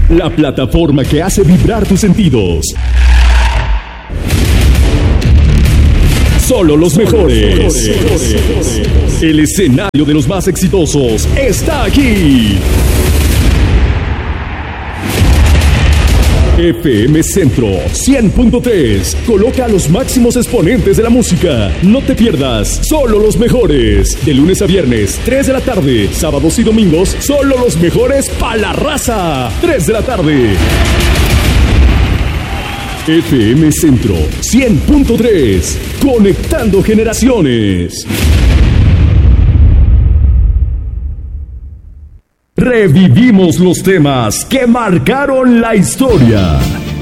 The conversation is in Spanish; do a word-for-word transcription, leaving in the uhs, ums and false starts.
la plataforma que hace vibrar tus sentidos. Solo los mejores. El escenario de los más exitosos está aquí. F M Centro cien punto tres. Coloca a los máximos exponentes de la música. No te pierdas Solo los mejores. De lunes a viernes, tres de la tarde. Sábados y domingos, solo los mejores pa' la raza. tres de la tarde. F M Centro cien punto tres. Conectando generaciones. Revivimos los temas que marcaron la historia.